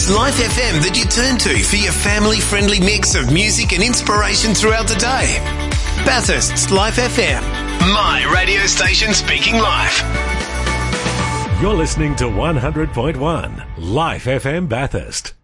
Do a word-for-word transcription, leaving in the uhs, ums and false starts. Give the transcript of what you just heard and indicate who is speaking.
Speaker 1: Life F M that you turn to for your family-friendly mix of music and inspiration throughout the day. Bathurst's Life F M. My radio station speaking life.
Speaker 2: You're listening to one hundred point one Life F M Bathurst.